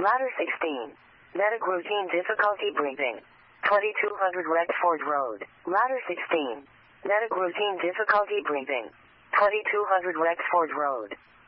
Ladder 16. Medic routine difficulty breathing. 2200 Rexford Road. Ladder 16. Medic routine difficulty breathing. 2200 Rexford Road.